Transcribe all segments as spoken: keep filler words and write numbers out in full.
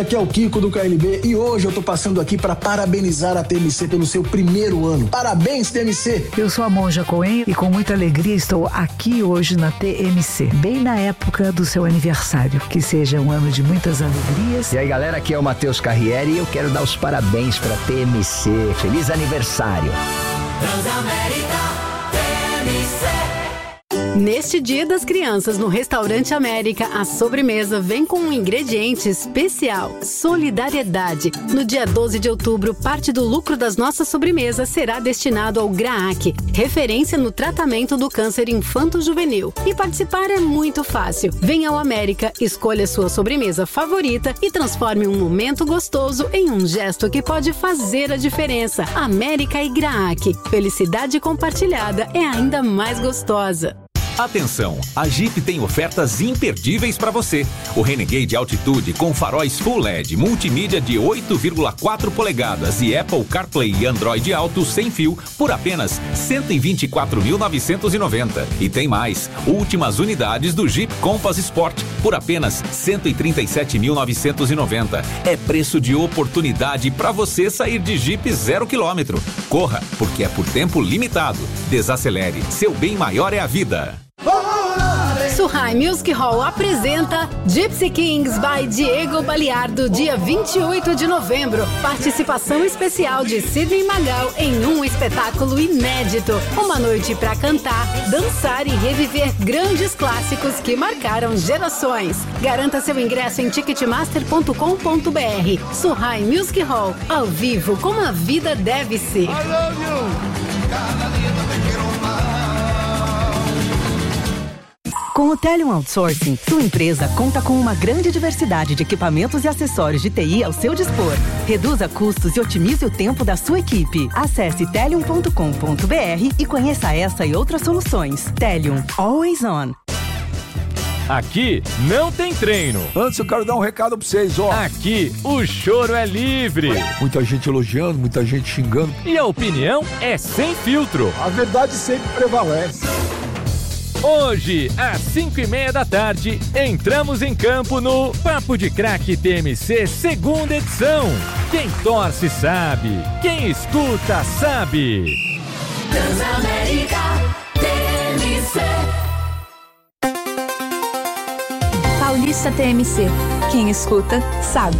Aqui é o Kiko do K L B e hoje eu tô passando aqui para parabenizar a T M C pelo seu primeiro ano. Parabéns, T M C! Eu sou a Monja Coen e com muita alegria estou aqui hoje na T M C, bem na época do seu aniversário. Que seja um ano de muitas alegrias. E aí, galera, aqui é o Matheus Carriere e eu quero dar os parabéns para a T M C. Feliz aniversário! Transamérica T M C. Neste Dia das Crianças, no Restaurante América, a sobremesa vem com um ingrediente especial: solidariedade. No dia doze de outubro, parte do lucro das nossas sobremesas será destinado ao GRAAC, referência no tratamento do câncer infanto-juvenil. E participar é muito fácil. Venha ao América, escolha sua sobremesa favorita e transforme um momento gostoso em um gesto que pode fazer a diferença. América e GRAAC. Felicidade compartilhada é ainda mais gostosa. Atenção, a Jeep tem ofertas imperdíveis para você. O Renegade Altitude com faróis Full L E D, multimídia de oito vírgula quatro polegadas e Apple CarPlay e Android Auto sem fio por apenas cento e vinte e quatro mil novecentos e noventa. E tem mais, últimas unidades do Jeep Compass Sport por apenas cento e trinta e sete mil novecentos e noventa. É preço de oportunidade para você sair de Jeep zero quilômetro. Corra, porque é por tempo limitado. Desacelere, seu bem maior é a vida. Surrai Music Hall apresenta Gypsy Kings by Diego Baliardo, dia vinte e oito de novembro. Participação especial de Sidney Magal em um espetáculo inédito. Uma noite para cantar, dançar e reviver grandes clássicos que marcaram gerações. Garanta seu ingresso em ticketmaster ponto com ponto b r. Surrai Music Hall, ao vivo como a vida deve ser. I love you. Com o Telium Outsourcing, sua empresa conta com uma grande diversidade de equipamentos e acessórios de T I ao seu dispor. Reduza custos e otimize o tempo da sua equipe. Acesse telium ponto com ponto b r e conheça essa e outras soluções. Telium, always on. Aqui não tem treino. Antes eu quero dar um recado pra vocês, ó. Aqui o choro é livre. Muita gente elogiando, muita gente xingando. E a opinião é sem filtro. A verdade sempre prevalece. Hoje, às cinco e meia da tarde, entramos em campo no Papo de Craque T M C, segunda edição. Quem torce sabe, quem escuta sabe. Transamérica T M C. Paulista T M C. Quem escuta sabe.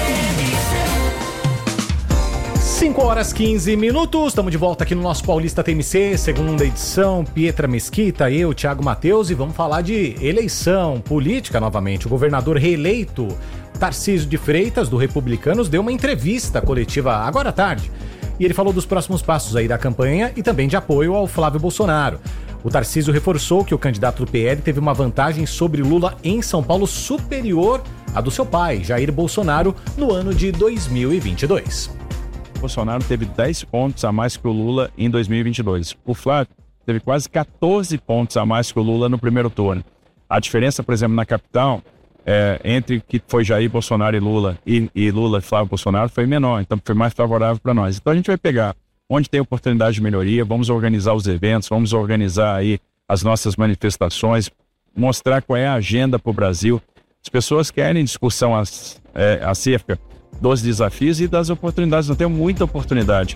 cinco horas e quinze minutos, estamos de volta aqui no nosso Paulista T M C, segunda edição, Pietra Mesquita, eu, Thiago Matheus, e vamos falar de eleição política novamente. O governador reeleito, Tarcísio de Freitas, do Republicanos, deu uma entrevista coletiva agora à tarde, e ele falou dos próximos passos aí da campanha e também de apoio ao Flávio Bolsonaro. O Tarcísio reforçou que o candidato do P L teve uma vantagem sobre Lula em São Paulo superior à do seu pai, Jair Bolsonaro, no ano de dois mil e vinte e dois. Bolsonaro teve dez pontos a mais que o Lula em dois mil e vinte e dois. O Flávio teve quase catorze pontos a mais que o Lula no primeiro turno. A diferença, por exemplo, na capital, é, entre que foi Jair Bolsonaro e Lula e, e Lula e Flávio Bolsonaro foi menor, então foi mais favorável para nós. Então a gente vai pegar onde tem oportunidade de melhoria, vamos organizar os eventos, vamos organizar aí as nossas manifestações, mostrar qual é a agenda para o Brasil. As pessoas querem discussão as, é, acerca dos desafios e das oportunidades. Nós temos muita oportunidade.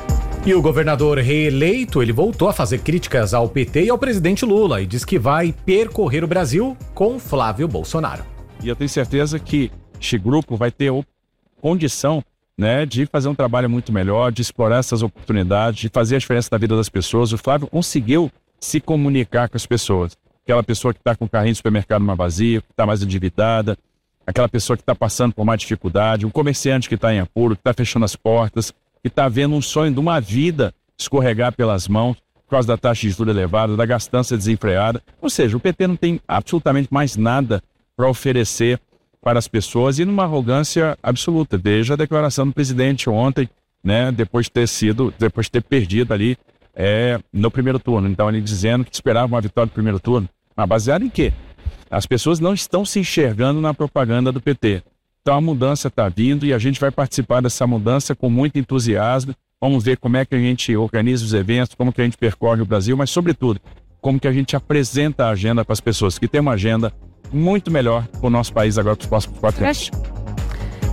E o governador reeleito, ele voltou a fazer críticas ao P T e ao presidente Lula e diz que vai percorrer o Brasil com Flávio Bolsonaro. E eu tenho certeza que este grupo vai ter condição, né, de fazer um trabalho muito melhor, de explorar essas oportunidades, de fazer a diferença na vida das pessoas. O Flávio conseguiu se comunicar com as pessoas. Aquela pessoa que está com o carrinho de supermercado mais vazio, que está mais endividada, aquela pessoa que está passando por mais dificuldade, um comerciante que está em apuro, que está fechando as portas, que está vendo um sonho de uma vida escorregar pelas mãos por causa da taxa de juros elevada, da gastança desenfreada. Ou seja, o P T não tem absolutamente mais nada para oferecer para as pessoas e numa arrogância absoluta. Desde a declaração do presidente ontem, né, depois de ter sido, depois de ter perdido ali é, no primeiro turno. Então ele dizendo que esperava uma vitória no primeiro turno. Mas baseado em quê? As pessoas não estão se enxergando na propaganda do P T. Então a mudança está vindo e a gente vai participar dessa mudança com muito entusiasmo. Vamos ver como é que a gente organiza os eventos, como que a gente percorre o Brasil, mas sobretudo, como que a gente apresenta a agenda para as pessoas, que tem uma agenda muito melhor para o nosso país agora para os próximos quatro anos.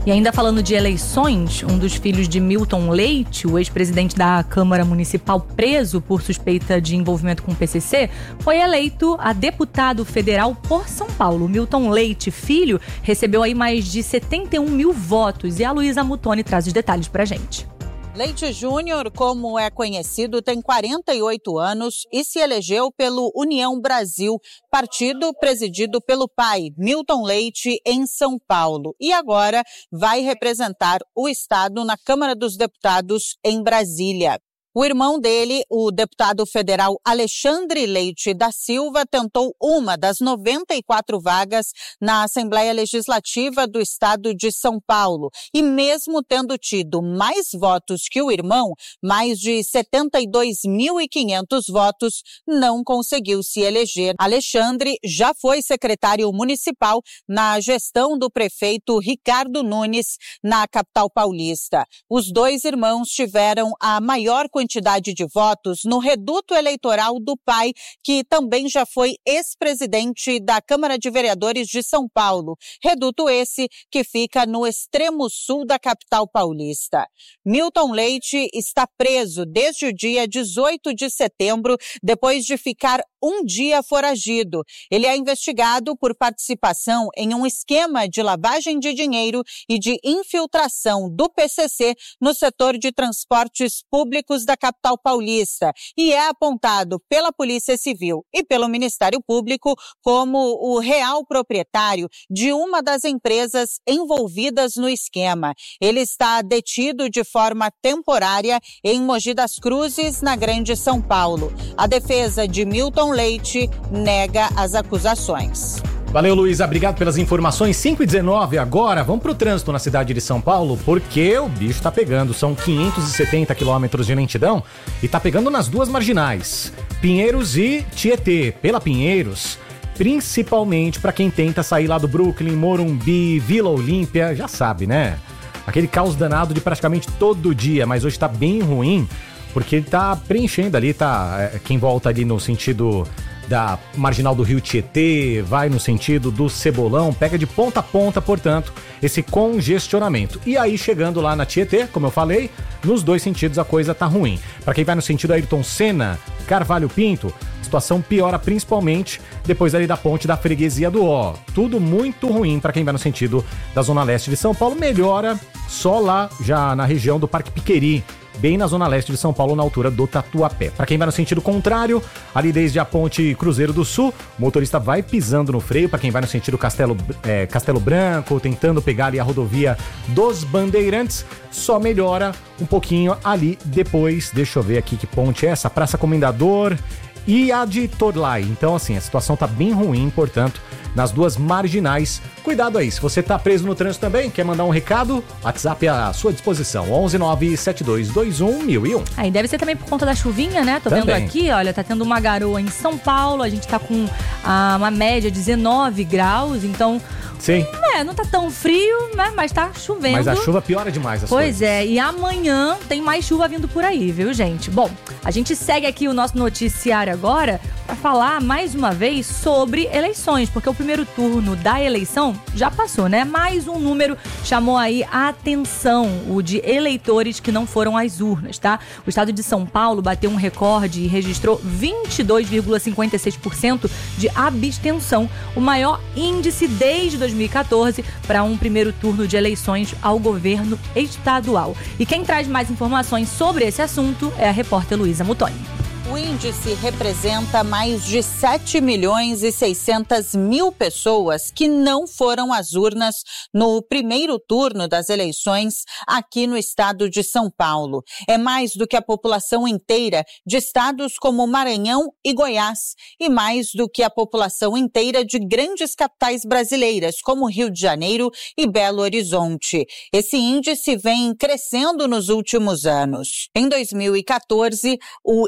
E ainda falando de eleições, um dos filhos de Milton Leite, o ex-presidente da Câmara Municipal preso por suspeita de envolvimento com o P C C, foi eleito a deputado federal por São Paulo. Milton Leite, filho, recebeu aí mais de setenta e um mil votos. E a Luísa Mutoni traz os detalhes pra gente. Leite Júnior, como é conhecido, tem quarenta e oito anos e se elegeu pelo União Brasil, partido presidido pelo pai, Milton Leite, em São Paulo. E agora vai representar o estado na Câmara dos Deputados em Brasília. O irmão dele, o deputado federal Alexandre Leite da Silva, tentou uma das noventa e quatro vagas na Assembleia Legislativa do estado de São Paulo. E mesmo tendo tido mais votos que o irmão, mais de setenta e dois mil e quinhentos votos, não conseguiu se eleger. Alexandre já foi secretário municipal na gestão do prefeito Ricardo Nunes, na capital paulista. Os dois irmãos tiveram a maior quantidade quantidade de votos no reduto eleitoral do pai, que também já foi ex-presidente da Câmara de Vereadores de São Paulo. Reduto esse que fica no extremo sul da capital paulista. Milton Leite está preso desde o dia dezoito de setembro, depois de ficar um dia foragido. Ele é investigado por participação em um esquema de lavagem de dinheiro e de infiltração do P C C no setor de transportes públicos da capital paulista e é apontado pela Polícia Civil e pelo Ministério Público como o real proprietário de uma das empresas envolvidas no esquema. Ele está detido de forma temporária em Mogi das Cruzes, na Grande São Paulo. A defesa de Milton Leite nega as acusações. Valeu, Luísa. Obrigado pelas informações. cinco e dezenove agora. Vamos pro trânsito na cidade de São Paulo, porque o bicho tá pegando. São quinhentos e setenta quilômetros de lentidão e tá pegando nas duas marginais, Pinheiros e Tietê. Pela Pinheiros, principalmente para quem tenta sair lá do Brooklyn, Morumbi, Vila Olímpia, já sabe, né? Aquele caos danado de praticamente todo dia, mas hoje tá bem ruim, porque ele tá preenchendo ali, tá? Quem volta ali no sentido da marginal do Rio Tietê, vai no sentido do Cebolão, pega de ponta a ponta, portanto, esse congestionamento. E aí, chegando lá na Tietê, como eu falei, nos dois sentidos a coisa tá ruim. Para quem vai no sentido Ayrton Senna, Carvalho Pinto, a situação piora principalmente depois ali da ponte da Freguesia do Ó. Tudo muito ruim para quem vai no sentido da Zona Leste de São Paulo. Melhora só lá, já na região do Parque Piqueri, bem na zona leste de São Paulo, na altura do Tatuapé. Para quem vai no sentido contrário, ali desde a ponte Cruzeiro do Sul, o motorista vai pisando no freio. Para quem vai no sentido Castelo, é, Castelo Branco, tentando pegar ali a rodovia dos Bandeirantes, só melhora um pouquinho ali depois. Deixa eu ver aqui que ponte é essa, Praça Comendador e a de Torlai. Então, assim, a situação tá bem ruim, portanto, nas duas marginais. Cuidado aí, se você tá preso no trânsito também, quer mandar um recado, WhatsApp à sua disposição, onze nove sete dois dois um mil e um. Aí deve ser também por conta da chuvinha, né? Tô também vendo aqui, olha, tá tendo uma garoa em São Paulo, a gente tá com ah, uma média de dezenove graus, então... Sim. É, não tá tão frio, né? Mas tá chovendo. Mas a chuva piora demais as Pois coisas. é, e amanhã tem mais chuva vindo por aí, viu, gente? Bom, a gente segue aqui o nosso noticiário agora para falar mais uma vez sobre eleições, porque o primeiro turno da eleição já passou, né? Mais um número chamou aí a atenção, o de eleitores que não foram às urnas, tá? O estado de São Paulo bateu um recorde e registrou vinte e dois vírgula cinquenta e seis por cento de abstenção, o maior índice desde dois mil e quatorze para um primeiro turno de eleições ao governo estadual. E quem traz mais informações sobre esse assunto é a repórter Luísa Mutoni. O índice representa mais de sete milhões e seiscentas mil pessoas que não foram às urnas no primeiro turno das eleições aqui no estado de São Paulo. É mais do que a população inteira de estados como Maranhão e Goiás e mais do que a população inteira de grandes capitais brasileiras como Rio de Janeiro e Belo Horizonte. Esse índice vem crescendo nos últimos anos. Em dois mil e quatorze, o índice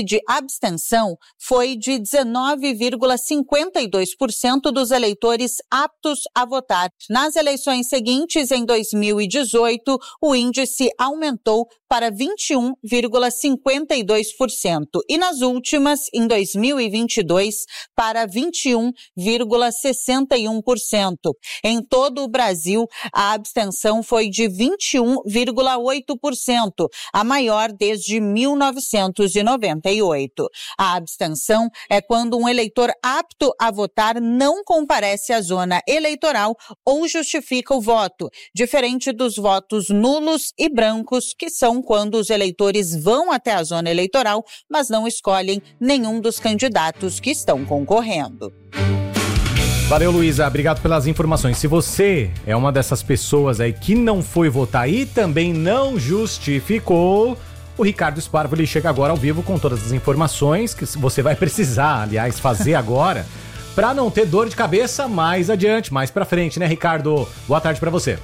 de abstenção foi de dezenove vírgula cinquenta e dois por cento dos eleitores aptos a votar. Nas eleições seguintes, em dois mil e dezoito, o índice aumentou para vinte e um vírgula cinquenta e dois por cento e nas últimas, em dois mil e vinte e dois, para vinte e um vírgula sessenta e um por cento. Em todo o Brasil, a abstenção foi de vinte e um vírgula oito por cento, a maior desde mil novecentos e noventa e oito. A abstenção é quando um eleitor apto a votar não comparece à zona eleitoral ou justifica o voto, diferente dos votos nulos e brancos, que são quando os eleitores vão até a zona eleitoral, mas não escolhem nenhum dos candidatos que estão concorrendo. Valeu, Luísa. Obrigado pelas informações. Se você é uma dessas pessoas aí que não foi votar e também não justificou, o Ricardo Sparvoli chega agora ao vivo com todas as informações que você vai precisar, aliás, fazer agora, para não ter dor de cabeça mais adiante, mais pra frente, né, Ricardo? Boa tarde pra você.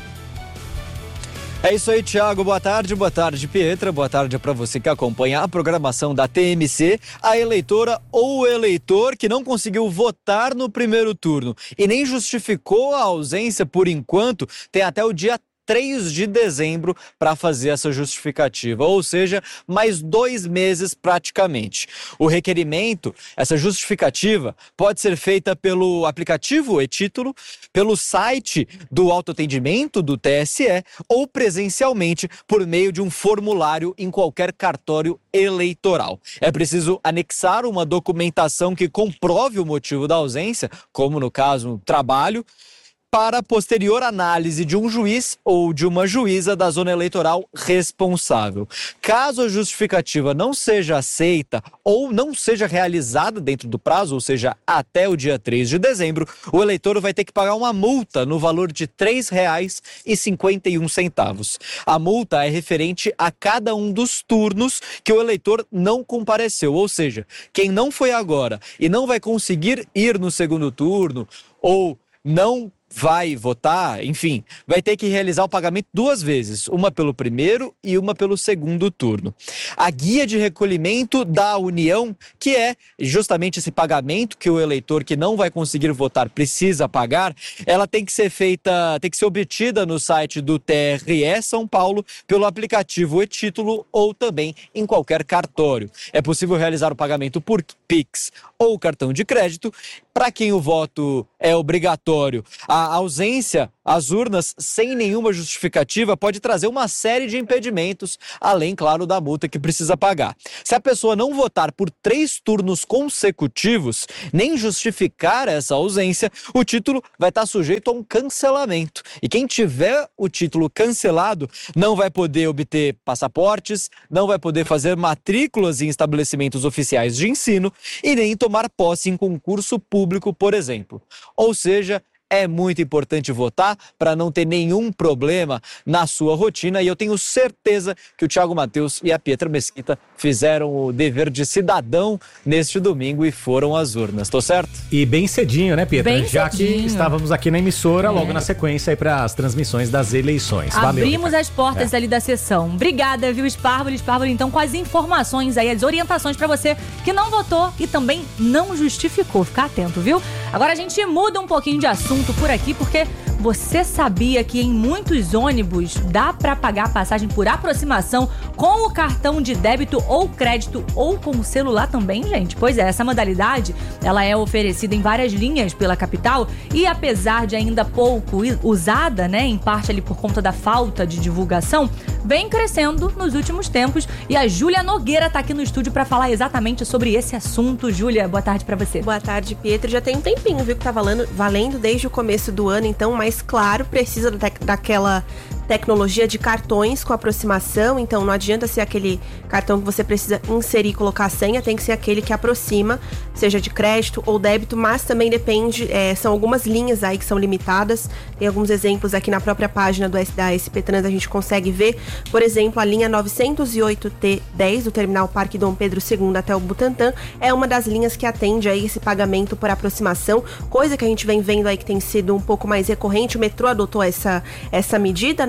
É isso aí, Thiago. Boa tarde, boa tarde, Pietra. Boa tarde para você que acompanha a programação da T M C. A eleitora ou o eleitor que não conseguiu votar no primeiro turno e nem justificou a ausência por enquanto, tem até o dia três de dezembro para fazer essa justificativa, ou seja, mais dois meses praticamente. O requerimento, essa justificativa, pode ser feita pelo aplicativo e-Título, pelo site do autoatendimento do T S E ou presencialmente por meio de um formulário em qualquer cartório eleitoral. É preciso anexar uma documentação que comprove o motivo da ausência, como no caso, trabalho, para a posterior análise de um juiz ou de uma juíza da zona eleitoral responsável. Caso a justificativa não seja aceita ou não seja realizada dentro do prazo, ou seja, até o dia três de dezembro, o eleitor vai ter que pagar uma multa no valor de três reais e cinquenta e um centavos. A multa é referente a cada um dos turnos que o eleitor não compareceu, ou seja, quem não foi agora e não vai conseguir ir no segundo turno ou não vai votar, enfim, vai ter que realizar o pagamento duas vezes, uma pelo primeiro e uma pelo segundo turno. A guia de recolhimento da União, que é justamente esse pagamento que o eleitor que não vai conseguir votar precisa pagar, ela tem que ser feita, tem que ser obtida no site do T R E São Paulo pelo aplicativo e-Título ou também em qualquer cartório. É possível realizar o pagamento por Pix ou cartão de crédito. Para quem o voto é obrigatório, a ausência às urnas sem nenhuma justificativa pode trazer uma série de impedimentos, além, claro, da multa que precisa pagar. Se a pessoa não votar por três turnos consecutivos, nem justificar essa ausência, o título vai estar sujeito a um cancelamento. E quem tiver o título cancelado não vai poder obter passaportes, não vai poder fazer matrículas em estabelecimentos oficiais de ensino e nem tomar posse em concurso público, por exemplo. Ou seja, é muito importante votar para não ter nenhum problema na sua rotina e eu tenho certeza que o Thiago Matheus e a Pietra Mesquita fizeram o dever de cidadão neste domingo e foram às urnas, tô certo? E bem cedinho, né, Pietra? Bem Já cedinho. que estávamos aqui na emissora, É. logo na sequência aí para as transmissões das eleições. Valeu, Abrimos Ricardo. as portas É. ali da sessão. Obrigada, viu, Sparvoli? Sparvoli, então, com as informações aí, as orientações pra você que não votou e também não justificou. Fica atento, viu? Agora a gente muda um pouquinho de assunto por aqui, porque você sabia que em muitos ônibus dá pra pagar passagem por aproximação com o cartão de débito ou crédito ou com o celular também, gente? Pois é, essa modalidade, ela é oferecida em várias linhas pela capital e apesar de ainda pouco usada, né, em parte ali por conta da falta de divulgação, vem crescendo nos últimos tempos e a Júlia Nogueira tá aqui no estúdio pra falar exatamente sobre esse assunto. Júlia, boa tarde pra você. Boa tarde, Pietro. Já tem um tempinho, viu, que tá valendo, valendo desde o começo do ano, então, mas claro, precisa da, daquela tecnologia de cartões com aproximação, então não adianta ser aquele cartão que você precisa inserir e colocar a senha, tem que ser aquele que aproxima, seja de crédito ou débito, mas também depende, é, são algumas linhas aí que são limitadas, tem alguns exemplos aqui na própria página do, da S P Trans, a gente consegue ver, por exemplo, a linha novecentos e oito T dez do terminal Parque Dom Pedro segundo até o Butantã, é uma das linhas que atende aí esse pagamento por aproximação, coisa que a gente vem vendo aí que tem sido um pouco mais recorrente, o metrô adotou essa, essa medida, né?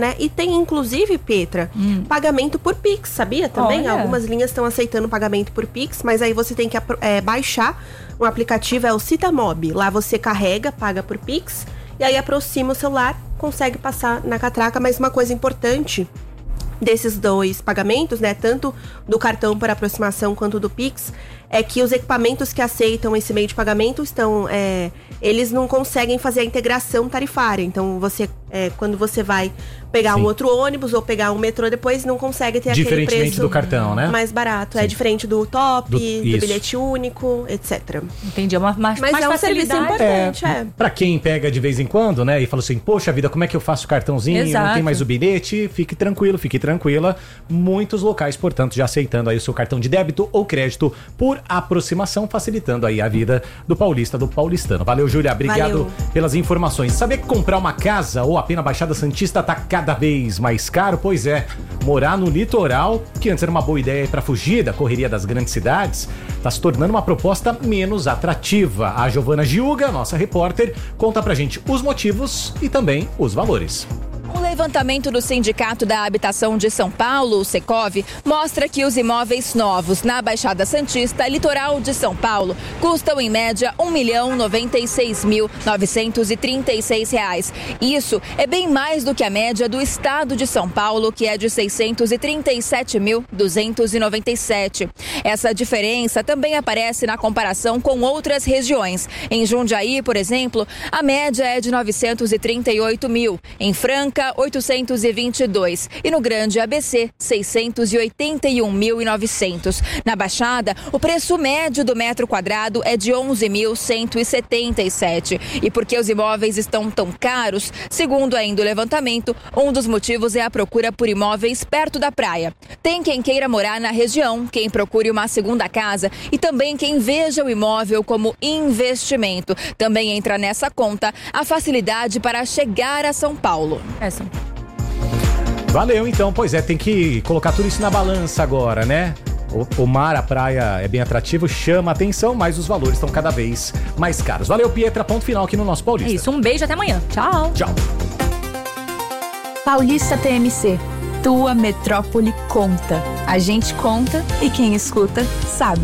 né? E tem, inclusive, Petra, hum. pagamento por Pix, sabia também? Olha. Algumas linhas estão aceitando pagamento por Pix, mas aí você tem que é, baixar um aplicativo, é o Citamob. Lá você carrega, paga por Pix, e aí aproxima o celular, consegue passar na catraca. Mas uma coisa importante desses dois pagamentos, né, tanto do cartão por aproximação quanto do Pix, é que os equipamentos que aceitam esse meio de pagamento estão, é, eles não conseguem fazer a integração tarifária. Então, você, é, quando você vai pegar Sim. um outro ônibus ou pegar um metrô depois, não consegue ter aquele preço do cartão, né? mais barato. Sim. É diferente do top, do, do bilhete único, etcétera. Entendi, é uma, uma, Mas mais é um serviço importante, é. é. Pra quem pega de vez em quando, né, e fala assim, poxa vida, como é que eu faço o cartãozinho? Exato. Não tem mais o bilhete? Fique tranquilo, fique tranquila. Muitos locais, portanto, já aceitando aí o seu cartão de débito ou crédito por aproximação, facilitando aí a vida do paulista, do paulistano. Valeu, Júlia, obrigado Valeu. pelas informações. Sabia que comprar uma casa ou a pena Baixada Santista tá cada vez mais caro? Pois é, morar no litoral, que antes era uma boa ideia para fugir da correria das grandes cidades, tá se tornando uma proposta menos atrativa. A Giovana Giuga, nossa repórter, conta pra gente os motivos e também os valores. O levantamento do Sindicato da Habitação de São Paulo, o Secov, mostra que os imóveis novos na Baixada Santista, litoral de São Paulo, custam em média um milhão noventa e seis mil novecentos e trinta e seis reais. Isso é bem mais do que a média do estado de São Paulo, que é de seiscentos e trinta e sete mil duzentos e noventa e sete. Essa diferença também aparece na comparação com outras regiões. Em Jundiaí, por exemplo, a média é de novecentos e trinta e oito mil. Em Franca, oitocentos e vinte e dois e no Grande A B C, seiscentos e oitenta e um mil e novecentos. Na Baixada, o preço médio do metro quadrado é de onze mil cento e setenta e sete. E por que os imóveis estão tão caros? Segundo ainda o levantamento, um dos motivos é a procura por imóveis perto da praia. Tem quem queira morar na região, quem procure uma segunda casa e também quem veja o imóvel como investimento. Também entra nessa conta a facilidade para chegar a São Paulo. É. Valeu, então. Pois é, tem que colocar tudo isso na balança agora, né? O, o mar, a praia é bem atrativo, chama a atenção, mas os valores estão cada vez mais caros. Valeu, Pietra. Ponto final aqui no nosso Paulista. É isso, um beijo, até amanhã. Tchau. Tchau. Paulista T M C. Tua metrópole conta. A gente conta e quem escuta sabe.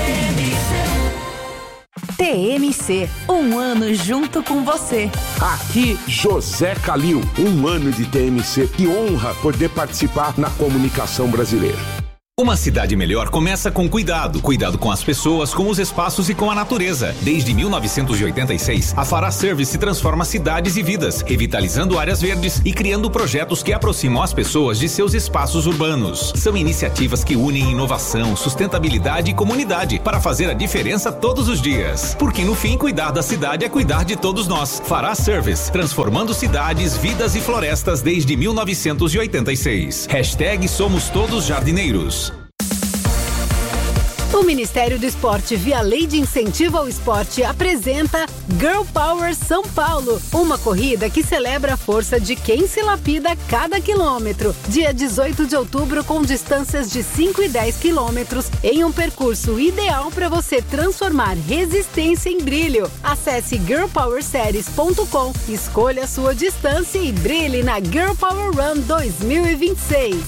T M C, um ano junto com você. Aqui, José Calil, um ano de T M C. Que honra poder participar na comunicação brasileira. Uma cidade melhor começa com cuidado. Cuidado com as pessoas, com os espaços e com a natureza. Desde mil novecentos e oitenta e seis, a Fará Service transforma cidades e vidas, revitalizando áreas verdes e criando projetos que aproximam as pessoas de seus espaços urbanos. São iniciativas que unem inovação, sustentabilidade e comunidade para fazer a diferença todos os dias. Porque no fim, cuidar da cidade é cuidar de todos nós. Fará Service, transformando cidades, vidas e florestas desde mil novecentos e oitenta e seis. Hashtag Somos Todos Jardineiros. O Ministério do Esporte, via Lei de Incentivo ao Esporte, apresenta Girl Power São Paulo, uma corrida que celebra a força de quem se lapida cada quilômetro. Dia dezoito de outubro, com distâncias de cinco e dez quilômetros, em um percurso ideal para você transformar resistência em brilho. Acesse girl power series ponto com, escolha a sua distância e brilhe na Girl Power Run dois mil e vinte e seis.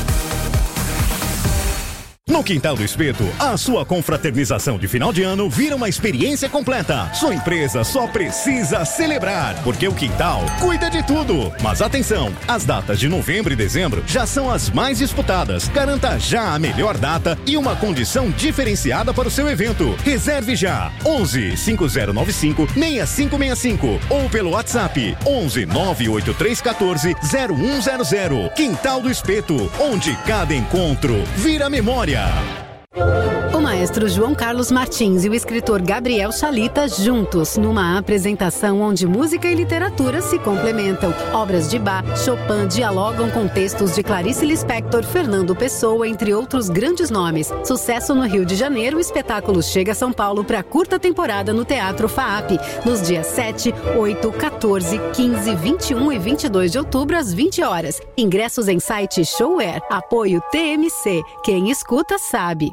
No Quintal do Espeto, a sua confraternização de final de ano vira uma experiência completa. Sua empresa só precisa celebrar, porque o Quintal cuida de tudo. Mas atenção, as datas de novembro e dezembro já são as mais disputadas. Garanta já a melhor data e uma condição diferenciada para o seu evento. Reserve já onze, cinco zero nove cinco, seis cinco seis cinco ou pelo WhatsApp onze, nove oito três um quatro, zero um zero zero. Quintal do Espeto, onde cada encontro vira memória. O maestro João Carlos Martins e o escritor Gabriel Chalita juntos numa apresentação onde música e literatura se complementam. Obras de Bach, Chopin dialogam com textos de Clarice Lispector, Fernando Pessoa, entre outros grandes nomes. Sucesso no Rio de Janeiro, o espetáculo chega a São Paulo para curta temporada no Teatro FAAP, nos dias sete, oito, quatorze, quinze, vinte e um e vinte e dois de outubro, às vinte horas. Ingressos em site Showware. Apoio T M C. Quem escuta sabe.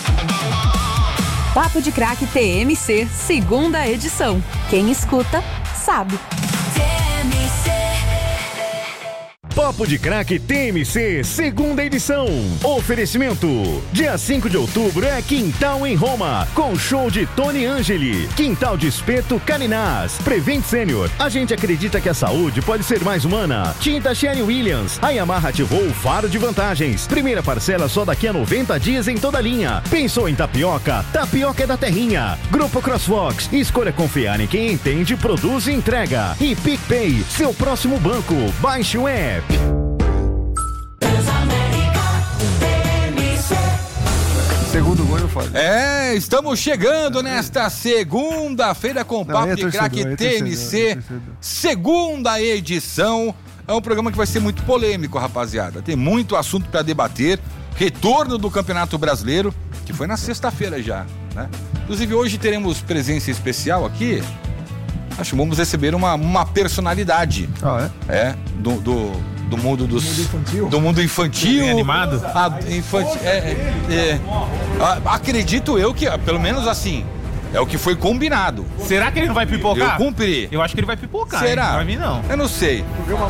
Papo de Craque T M C, segunda edição. Quem escuta, sabe. Papo de Craque T M C, segunda edição. Oferecimento. Dia cinco de outubro é Quintal em Roma, com show de Tony Angeli. Quintal de Espeto Carinás. Prevent Senior. A gente acredita que a saúde pode ser mais humana. Tinta Sherry Williams. A Yamaha ativou o faro de vantagens. Primeira parcela só daqui a noventa dias em toda a linha. Pensou em tapioca? Tapioca é da terrinha. Grupo Crossfox. Escolha confiar em quem entende, produz e entrega. E PicPay, seu próximo banco. Baixe o app. Segundo gol, eu falo. É, estamos chegando nesta segunda-feira com o Papo de Craque T M C, segunda edição. É um programa que vai ser muito polêmico, rapaziada. Tem muito assunto para debater. Retorno do Campeonato Brasileiro, que foi na sexta-feira já, né? Inclusive, hoje teremos presença especial aqui. Acho que vamos receber uma, uma personalidade. Ah, é? É, do... do do mundo dos... Do mundo infantil? Do mundo infantil. Animado? A, infantil, é, é, é, a, acredito eu que, pelo menos assim, é o que foi combinado. Será que ele não vai pipocar? Eu cumpri. Eu acho que ele vai pipocar. Será? Hein? Não vai vir, não. Eu não sei.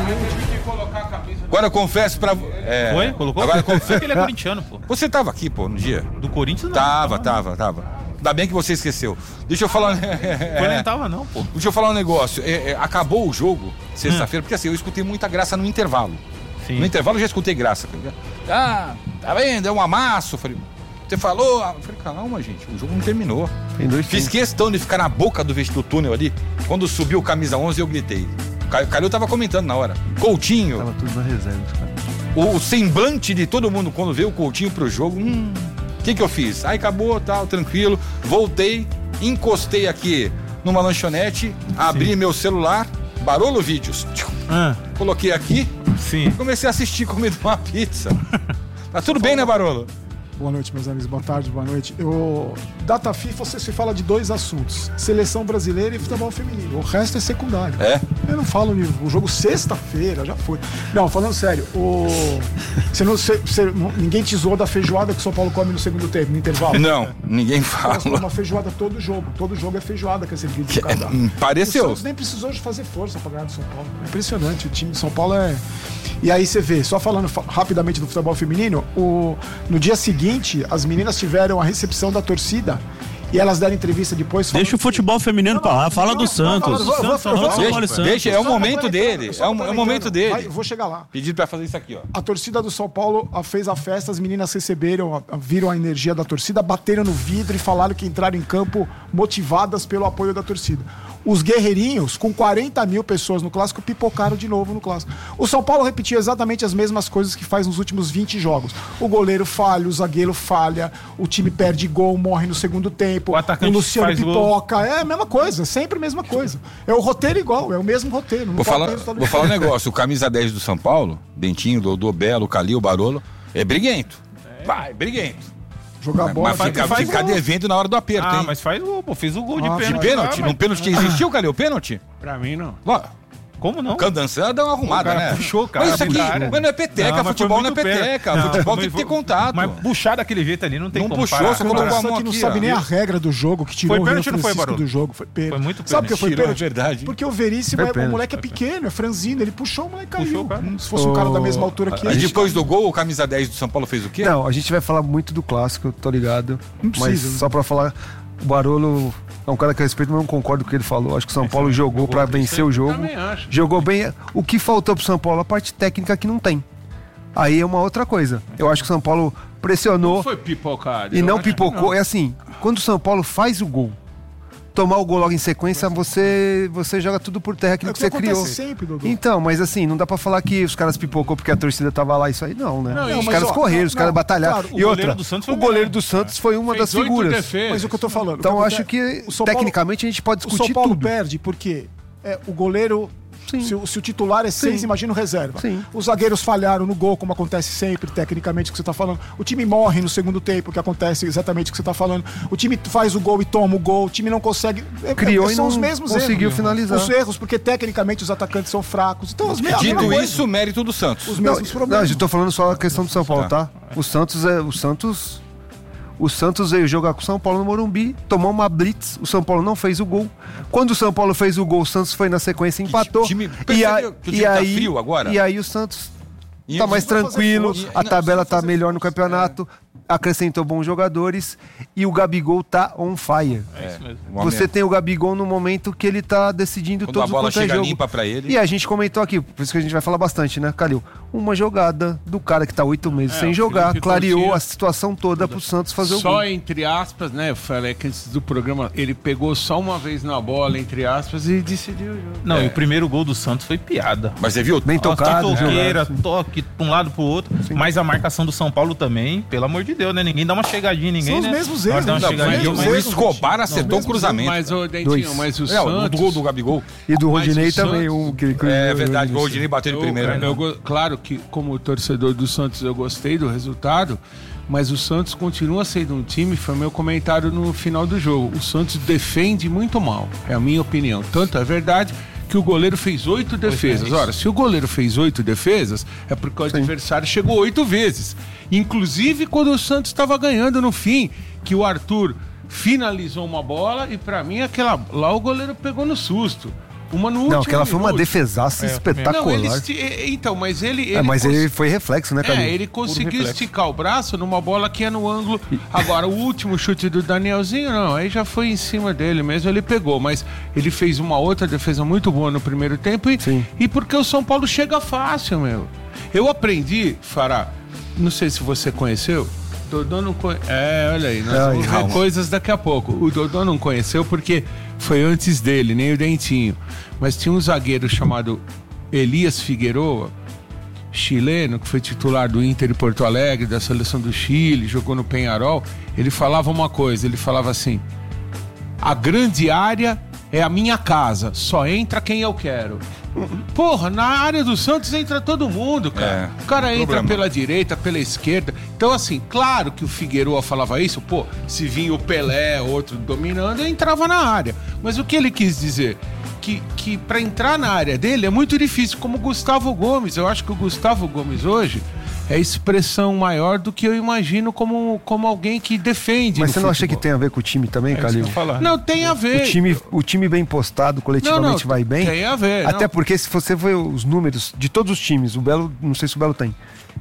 Agora eu confesso pra... É, foi? Colocou? Agora eu confesso que ele é corintiano, pô. Você tava aqui, pô, no dia? Do Corinthians, não. Tava, não, tava, tava. Ainda bem que você esqueceu. Deixa eu falar... Foi, não tava não, pô. Deixa eu falar um negócio. É, é, acabou o jogo, sexta-feira, hum. porque assim, eu escutei muita graça no intervalo. Sim. No intervalo eu já escutei graça. Ah, tá vendo? É um amasso. Falei, você falou? Eu falei, calma, gente, o jogo não terminou. Tem dois Fiz questão de ficar na boca do vestido do túnel ali. Quando subiu o camisa onze, eu gritei. O Calil tava comentando na hora. Coutinho. Tava tudo na reserva, cara. O, o semblante de todo mundo quando veio o Coutinho pro jogo. Hum, o que que eu fiz? Aí acabou, tal, tranquilo. Voltei, encostei aqui numa lanchonete, abri Sim. meu celular, Barolo Vídeos. Ah. Coloquei aqui. Sim. Comecei a assistir comendo uma pizza. Tá tudo bem, né, Barolo? Boa noite, meus amigos. Boa tarde, boa noite. Eu... Data FIFA, você se fala de dois assuntos: seleção brasileira e futebol feminino. O resto é secundário. É? Eu não falo o jogo sexta-feira, já foi. Não, falando sério, o... você não, você, você, ninguém te zoou da feijoada que o São Paulo come no segundo tempo, no intervalo? Não, ninguém fala. É uma feijoada todo jogo. Todo jogo é feijoada que é servido de cada. Pareceu. O Santos nem precisou de fazer força pra ganhar do São Paulo. É impressionante. O time de São Paulo é... E aí você vê, só falando rapidamente do futebol feminino, o... no dia seguinte, as meninas tiveram a recepção da torcida e elas deram entrevista depois. Deixa o futebol feminino pra lá, fala do Santos. Deixa, é o momento dele. É o momento dele. Vou chegar lá. Pedido pra fazer isso aqui, ó. A torcida do São Paulo fez a festa, as meninas receberam, viram a energia da torcida, bateram no vidro e falaram que entraram em campo motivadas pelo apoio da torcida. Os guerreirinhos, com quarenta mil pessoas no Clássico, pipocaram de novo no Clássico. O São Paulo repetiu exatamente as mesmas coisas que faz nos últimos vinte jogos. O goleiro falha, o zagueiro falha, o time perde gol, morre no segundo tempo, o, atacante o Luciano faz pipoca. Gol. É a mesma coisa, sempre a mesma coisa. É o roteiro igual, é o mesmo roteiro. Não vou falar, vou falar um negócio, o camisa dez do São Paulo, Bentinho, Dodô, Belo, Calil, Barolo, é briguento. É. Vai, briguento. Jogar bola, mas fica, faz fica devendo na hora do aperto, ah, hein? mas faz o gol, fez o gol ah, de pênalti. De pênalti? Ah, no pênalti que existiu, cadê o pênalti? Pra mim, não. Ó, como não? O Candançã dá uma arrumada, o cara né? Puxou, cara. Mas isso aqui, mas não é peteca, não, futebol não é peteca. Não, futebol tem que ter contato. Mas puxar daquele jeito ali não tem não como puxou, parar. Só colocou a mão aqui, não sabe ó. nem a regra do jogo, que tirou foi pênalti, o Renan Francisco não foi, do jogo. Foi pênalti. Foi muito pênalti. Sabe por que foi tirou, pênalti? É verdade. Porque o Veríssimo, é, o moleque é pequeno, é franzino, ele puxou, o moleque caiu. Se fosse um cara da mesma altura que ele. E depois do gol, o camisa dez do São Paulo fez o quê? Não, a gente vai falar muito do Clássico, tô ligado. Não precisa. Mas só pra falar, o Barolo é um cara que eu respeito, mas não concordo com o que ele falou. Acho que o São Paulo jogou pra vencer o jogo. Jogou bem. O que faltou pro São Paulo? A parte técnica que não tem. Aí é uma outra coisa. Eu acho que o São Paulo pressionou. Não foi pipocado. E não pipocou. Não. É assim, quando o São Paulo faz o gol, tomar o gol logo em sequência, você, você joga tudo por terra aquilo é que, que você criou. Sempre, Dodô. Então, mas assim, não dá pra falar que os caras pipocou porque a torcida tava lá, isso aí não, né? Não, os caras ó, correram, não, os caras batalharam. Claro, e outra, o goleiro do Santos foi uma das figuras. Mas o que eu tô falando. Então eu acho que, tecnicamente, Paulo, a gente pode discutir tudo. O São Paulo tudo. perde porque é, o goleiro... Se o, se o titular é seis, Sim. imagina o reserva. Sim. Os zagueiros falharam no gol, como acontece sempre, tecnicamente, o que você está falando. O time morre no segundo tempo, que acontece exatamente o que você está falando. O time faz o gol e toma o gol. O time não consegue... Criou é, e são não os mesmos conseguiu erros, finalizar. Os erros, porque tecnicamente os atacantes são fracos. Então, as Dito isso, mérito do Santos. Os mesmos não, problemas. Não, eu tô falando só a questão do São Paulo, tá? O Santos é... O Santos... O Santos veio jogar com o São Paulo no Morumbi, tomou uma blitz, o São Paulo não fez o gol. Quando o São Paulo fez o gol, o Santos foi na sequência e empatou. Time, e, a, que o time e tá aí, frio agora? E aí o Santos tá mais tranquilo, a tabela tá melhor no campeonato, acrescentou bons jogadores e o Gabigol tá on fire. É isso mesmo. Você tem o Gabigol no momento que ele tá decidindo Quando todos a bola quanto é chega jogo. limpa pra ele. E a gente comentou aqui, por isso que a gente vai falar bastante, né, Calil? Uma jogada do cara que tá oito meses É, sem o jogar, Felipe clareou Coutinho. a situação toda pro Santos fazer o Só gol. entre aspas, né? Eu falei que antes do programa ele pegou só uma vez na bola, entre aspas, e decidiu o jogo. Não, É. e o primeiro gol do Santos foi piada. Mas você viu? Bem Nossa, tocado, que toqueira, jogado, sim. toque de um lado pro outro. Mas a marcação do São Paulo também, pelo amor de Deus, né? Ninguém dá uma chegadinha em ninguém, São os né? mesmos Na hora erros, de dar uma né? chegadinha, Os mas- O erros, Escobar Não, acertou um mesmo cruzamento. Mas, ô, Dentinho, Dois. mas o É, Santos... o gol do Gabigol. E do Mas Rodinei o também, Santos- um que ele É verdade, o Rodinei bateu de Eu- primeira. eu go- claro que, como torcedor do Santos, eu gostei do resultado, mas o Santos continua sendo um time, foi meu comentário no final do jogo. O Santos defende muito mal, é a minha opinião. Tanto é verdade que o goleiro fez oito defesas. Ora, se o goleiro fez oito defesas, é porque o adversário chegou oito vezes. Inclusive quando o Santos estava ganhando no fim, que o Arthur finalizou uma bola e pra mim aquela lá o goleiro pegou no susto. Uma no último Não, aquela foi uma minuto. defesaça espetacular. Não, ele esti- e- então, mas ele, ele É, mas cons- ele foi reflexo, né, Calil? É, ele conseguiu reflexo. esticar o braço numa bola que é no ângulo. Agora, o último chute do Danielzinho, não, aí já foi em cima dele mesmo, ele pegou. Mas ele fez uma outra defesa muito boa no primeiro tempo e, e porque o São Paulo chega fácil, meu. Eu aprendi, Fará, não sei se você conheceu, Dodô não conheceu. É, olha aí, nós Ai, vamos ver calma. coisas daqui a pouco. O Dodô não conheceu porque foi antes dele, nem o Dentinho. Mas tinha um zagueiro chamado Elias Figueroa, chileno, que foi titular do Inter de Porto Alegre, da seleção do Chile, jogou no Peñarol. Ele falava uma coisa, ele falava assim: a grande área é a minha casa, só entra quem eu quero. Porra, na área do Santos entra todo mundo, cara. É, o cara entra problema. pela direita, pela esquerda. Então, assim, claro que o Figueroa falava isso, pô, se vinha o Pelé, outro dominando, eu entrava na área. Mas o que ele quis dizer? Que, que para entrar na área dele é muito difícil, como o Gustavo Gomes. Eu acho que o Gustavo Gomes hoje é expressão maior do que eu imagino como, como alguém que defende. Mas no você não acha futebol. que tem a ver com o time também, É isso que Calil? eu ia falar. Não, tem a ver. O time, o time bem postado, coletivamente Não, não, vai bem. tem a ver, Até não. porque se você ver os números de todos os times, o Belo, não sei se o Belo tem.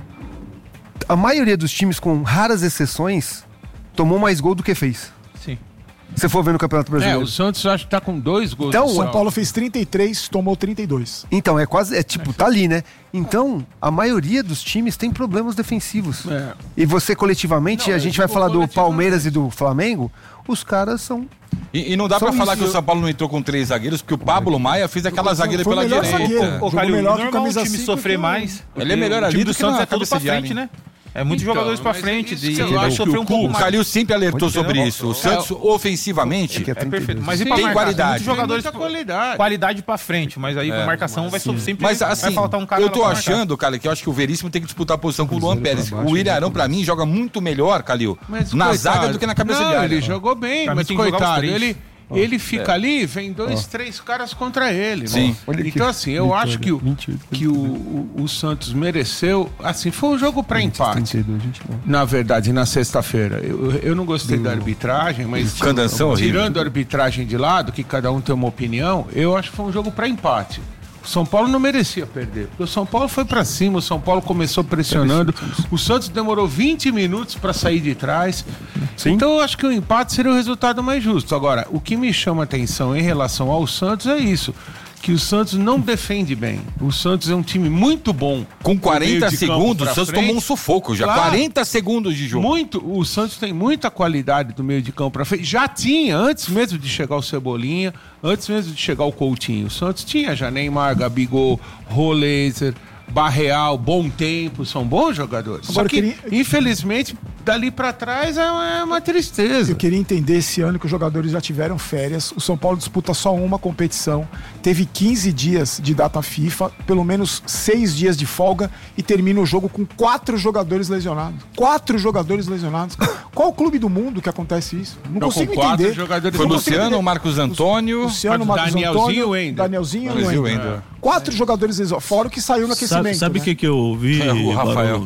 A maioria dos times, com raras exceções, tomou mais gol do que fez. Sim. Se for ver no Campeonato É, Brasileiro. o Santos acho que tá com dois gols. Então, só. o São Paulo fez trinta e três, tomou trinta e dois. Então, é quase, é tipo, tá ali, né? Então, a maioria dos times tem problemas defensivos. É. E você coletivamente, Não, a eu gente vai digo falar do coletivamente. Palmeiras e do Flamengo, os caras são... E, e não dá Só pra falar isso. que o São Paulo não entrou com três zagueiros, porque o Pablo Maia fez aquela zagueira foi o pela melhor direita. zagueiro. Ô, Jogou Calil, melhor que o normal o camisa time cinco sofrer que o- mais. Ele é melhor o ali time do do que na Santos é todo cabeça pra de frente, área. né? É muitos Então, jogadores pra mas frente. isso E que eu ele acho sofreu um pouco O mais. Calil sempre alertou Entendeu? sobre isso. O Santos, ofensivamente, É perfeito. Mas e Sim. pra Tem marcar? qualidade. Muitos jogadores Tem muita qualidade. qualidade pra frente, mas aí É, pra marcação vai so- sempre Mas assim, vai faltar um cara eu lá tô pra marcar. achando, cara, que eu acho que o Veríssimo tem que disputar a posição com o Luan Pérez. O Ilharão, pra mim, joga muito melhor, Calil, Mas, na coitado, zaga do que na cabeça não, de área. ele jogou bem, Pra mim mas tem que jogar os coitado, três. ele, ele fica É. ali, vem dois, três caras contra ele. Sim. né? Olha Então, que assim, eu vitória. acho que, o, Mentira, que o, o, o Santos mereceu. Assim, foi um jogo para empate. trinta e dois, gente, não. Na verdade, na sexta-feira. Eu, eu não gostei da arbitragem, mas Candanção horrível. tirando a arbitragem de lado, que cada um tem uma opinião, eu acho que foi um jogo para empate. O São Paulo não merecia perder, porque o São Paulo foi para cima, o São Paulo começou pressionando, o Santos demorou vinte minutos para sair de trás. Então eu acho que o empate seria o resultado mais justo. Agora, o que me chama atenção em relação ao Santos é isso, que o Santos não defende bem. O Santos é um time muito bom. Com do quarenta meio de campo segundos, o pra Santos frente. tomou um sufoco já. Claro. quarenta segundos de jogo. Muito, o Santos tem muita qualidade do meio de campo pra frente. Já tinha, antes mesmo de chegar o Cebolinha, antes mesmo de chegar o Coutinho. O Santos tinha já Neymar, Gabigol, Roleiser, Barreal, Bom Tempo, são bons jogadores. Agora, Só que, eu queria- infelizmente, dali pra trás é uma, é uma tristeza. Eu queria entender esse ano que os jogadores já tiveram férias. O São Paulo disputa só uma competição. Teve quinze dias de data FIFA, pelo menos seis dias de folga e termina o jogo com quatro jogadores lesionados. Quatro jogadores lesionados. Qual clube do mundo que acontece isso? Não, Não, consigo com quatro entender. jogadores- Foi Não consigo Luciano, entender. Marcos Antônio, Luciano, Marcos Danielzinho Antônio, e Wender. Danielzinho e Danielzinho Wender. e Wender. Quatro jogadores lesionados, fora o que saiu no aquecimento. Sabe, sabe o né? que, que eu vi, É, o Rafael. Barolo?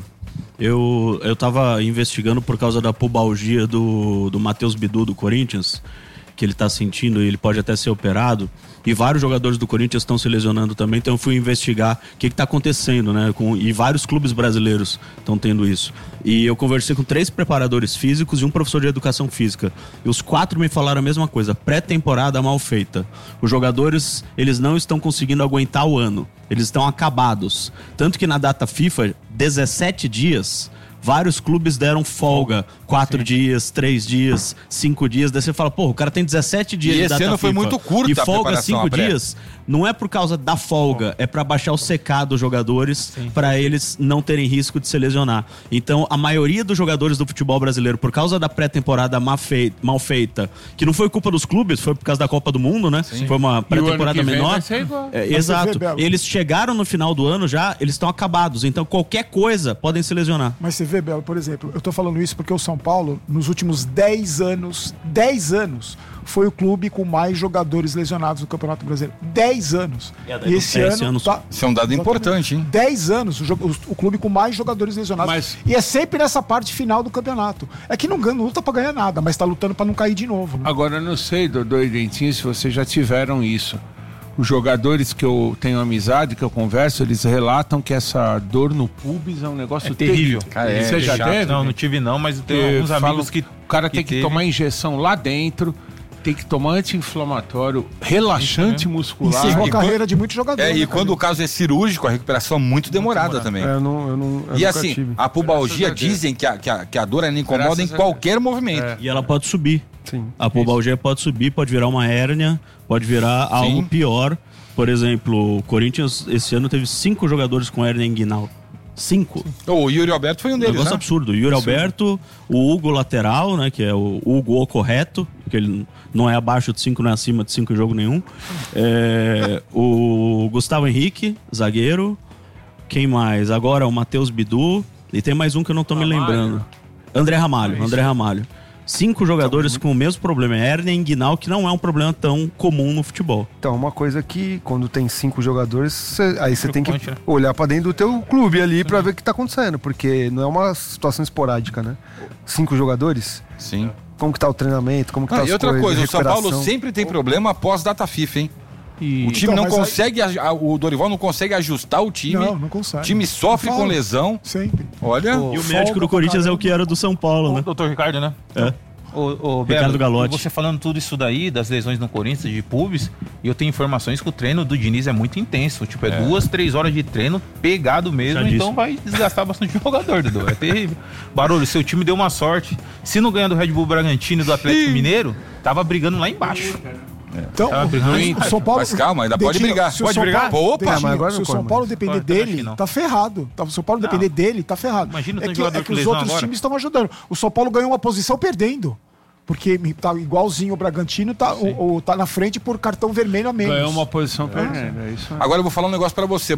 Eu, eu tava investigando por causa da pubalgia do, do Matheus Bidu, do Corinthians. que ele tá sentindo e ele pode até ser operado. E vários jogadores do Corinthians estão se lesionando também, então eu fui investigar o que está acontecendo, né? Com, e vários clubes brasileiros estão tendo isso. E eu conversei com três preparadores físicos e um professor de educação física. E os quatro me falaram a mesma coisa: pré-temporada mal feita. Os jogadores, eles não estão conseguindo aguentar o ano. Eles estão acabados. Tanto que na data FIFA, dezessete dias... Vários clubes deram folga, quatro Sim. dias, três dias, cinco dias. Daí você fala, pô, o cara tem dezessete dias e de esse data ano foi FIFA, muito curto e a folga cinco pré. dias. Não é por causa da folga, é para baixar o secado dos jogadores, para eles não terem risco de se lesionar. Então, a maioria dos jogadores do futebol brasileiro, por causa da pré-temporada mal feita, mal feita, que não foi culpa dos clubes, foi por causa da Copa do Mundo, né? Sim. Foi uma pré-temporada menor. É, exato. Vê, eles chegaram no final do ano já, eles estão acabados. Então, qualquer coisa podem se lesionar. Mas você vê, Belo, por exemplo, eu tô falando isso porque o São Paulo, nos últimos dez anos, dez anos, foi o clube com mais jogadores lesionados no Campeonato Brasileiro. dez anos. E esse, é, esse ano... Tá, isso é um dado importante, hein? dez anos, o, o, o clube com mais jogadores lesionados. Mas... E é sempre nessa parte final do campeonato. É que não, não luta pra ganhar nada, mas tá lutando pra não cair de novo. Né? Agora, eu não sei, Dodô e Dentinho, se vocês já tiveram isso. Os jogadores que eu tenho amizade, que eu converso, eles relatam que essa dor no pubis é um negócio é terrível. Cara, é, Você é já teve? Não, não tive não, mas eu tenho alguns amigos que... O cara que tem que teve. tomar injeção lá dentro, tem que tomar anti-inflamatório, relaxante muscular. Encerrou a carreira de muitos jogadores. É, e né, quando o caso é cirúrgico, a recuperação é muito demorada também. É, eu não, eu não, eu e assim, tive. a pubalgia dizem que a, que, a, que a dor ela incomoda em qualquer movimento. É. E ela pode subir. Sim. A pubalgia pode subir, pode virar uma hérnia, pode virar Sim. algo pior. Por exemplo, o Corinthians esse ano teve cinco jogadores com hérnia inguinal. Cinco. O Yuri Alberto foi um deles, negócio né? absurdo. O Yuri Absurdo. Alberto, o Hugo lateral, né? Que é o Hugo o correto, que ele não é abaixo de cinco, não é acima de cinco em jogo nenhum. É, o Gustavo Henrique, zagueiro. Quem mais? Agora o Matheus Bidu. E tem mais um que eu não tô Ramalho. me lembrando. André Ramalho. É André Ramalho. Cinco jogadores então, com o mesmo problema, hérnia inguinal, que não é um problema tão comum no futebol. Então, uma coisa que quando tem cinco jogadores, cê, aí você tem que olhar pra dentro do teu clube ali pra ver o que tá acontecendo, porque não é uma situação esporádica, né? Cinco jogadores? Sim. Como que tá o treinamento, como que ah, tá as E outra coisas, coisa, o São recuperação. Paulo sempre tem problema após data FIFA, hein? E... O time então, não consegue, aí... o Dorival não consegue ajustar o time. Não, não consegue. O time sofre com lesão. Sempre. Olha. O e o médico do Corinthians é o que era do São Paulo, né? O doutor Ricardo, né? É. O, o Ricardo Belo, Galotti. Você falando tudo isso daí, das lesões no Corinthians, de pubis, e eu tenho informações que o treino do Diniz é muito intenso. Tipo, é, é. duas, três horas de treino pegado mesmo, Já então disse. vai desgastar bastante o jogador, Dudu. É terrível. Barulho, seu time deu uma sorte. Se não ganhar do Red Bull Bragantino e do Atlético Mineiro, tava brigando lá embaixo. Então, o São Paulo. Mas calma, ainda pode brigar. Pode brigar? Paulo, Opa, Dedinho, mas agora se o São Paulo depender dele, tá ferrado. Se o São Paulo depender dele, tá ferrado. Imagina é que, é que os outros times estão ajudando. O São Paulo ganhou uma posição perdendo. Porque tá igualzinho o Bragantino, tá, o, o, tá na frente por cartão vermelho a menos. Ganhou uma posição perdendo, é isso. Agora eu vou falar um negócio pra você.